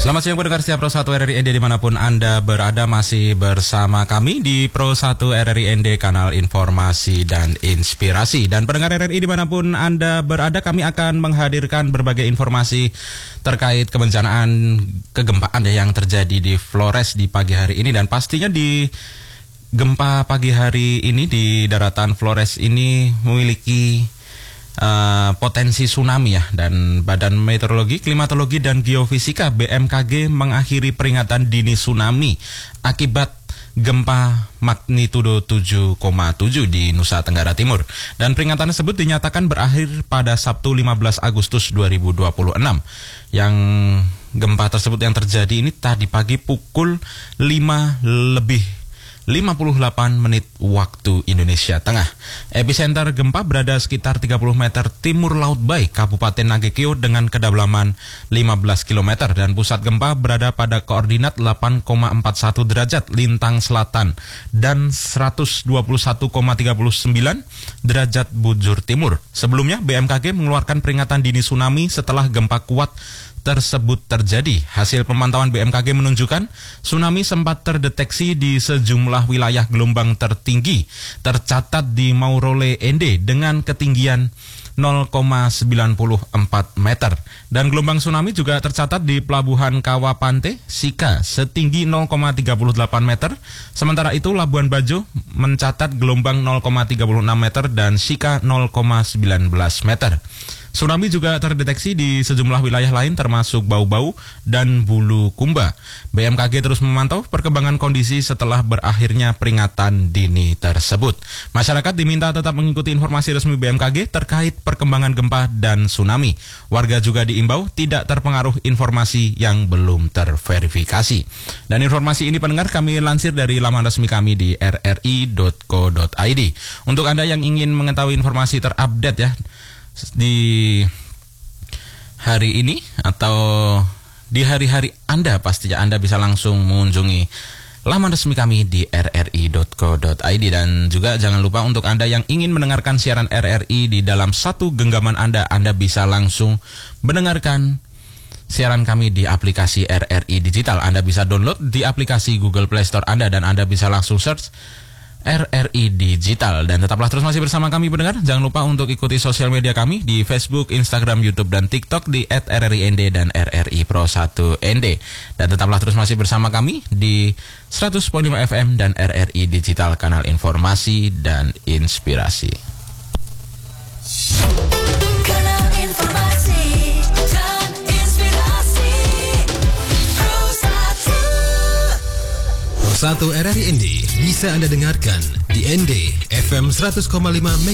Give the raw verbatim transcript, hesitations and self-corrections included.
Selamat siang pendengar setia Pro satu R R I N D dimanapun Anda berada, masih bersama kami di Pro satu R R I N D, kanal informasi dan inspirasi. Dan pendengar R R I dimanapun Anda berada, kami akan menghadirkan berbagai informasi terkait kebencanaan kegempaan yang terjadi di Flores di pagi hari ini. Dan pastinya di gempa pagi hari ini di daratan Flores ini memiliki Uh, potensi tsunami ya, dan Badan Meteorologi, Klimatologi dan Geofisika B M K G mengakhiri peringatan dini tsunami akibat gempa magnitudo tujuh koma tujuh di Nusa Tenggara Timur. Dan peringatan tersebut dinyatakan berakhir pada Sabtu lima belas Agustus dua ribu dua puluh enam. Yang gempa tersebut yang terjadi ini tadi pagi pukul lima lebih lima puluh delapan menit waktu Indonesia Tengah. Epicenter gempa berada sekitar tiga puluh meter timur Laut Bai, Kabupaten Nagekeo dengan kedalaman lima belas kilometer, dan pusat gempa berada pada koordinat delapan koma empat satu derajat lintang selatan dan seratus dua puluh satu koma tiga sembilan derajat bujur timur. Sebelumnya B M K G mengeluarkan peringatan dini tsunami setelah gempa kuat tersebut terjadi. Hasil pemantauan B M K G menunjukkan tsunami sempat terdeteksi di sejumlah wilayah. Gelombang tertinggi tercatat di Maurole Ende dengan ketinggian nol koma sembilan empat meter, dan gelombang tsunami juga tercatat di Pelabuhan Kawapante Sika setinggi nol koma tiga delapan meter. Sementara itu Labuan Bajo mencatat gelombang nol koma tiga enam meter dan Sika nol koma sembilan belas meter. Tsunami juga terdeteksi di sejumlah wilayah lain termasuk Bau-Bau dan Bulukumba. B M K G terus memantau perkembangan kondisi setelah berakhirnya peringatan dini tersebut. Masyarakat diminta tetap mengikuti informasi resmi B M K G terkait perkembangan gempa dan tsunami. Warga juga diimbau tidak terpengaruh informasi yang belum terverifikasi. Dan informasi ini pendengar kami lansir dari laman resmi kami di r r i dot co dot i d. Untuk Anda yang ingin mengetahui informasi terupdate ya di hari ini atau di hari-hari Anda, pastinya Anda bisa langsung mengunjungi laman resmi kami di r r i dot co dot i d. Dan juga jangan lupa untuk Anda yang ingin mendengarkan siaran R R I di dalam satu genggaman Anda, Anda bisa langsung mendengarkan siaran kami di aplikasi R R I Digital. Anda bisa download di aplikasi Google Play Store Anda, dan Anda bisa langsung search R R I Digital. Dan tetaplah terus masih bersama kami pendengar. Jangan lupa untuk ikuti sosial media kami di Facebook, Instagram, YouTube, dan TikTok di et r r i n d dan R R I Pro satu N D. Dan tetaplah terus masih bersama kami di seratus koma lima F M dan R R I Digital, kanal informasi dan inspirasi. Kanal informasi dan inspirasi Pro satu. Pro satu R R I N D bisa Anda dengarkan di N D F M seratus koma lima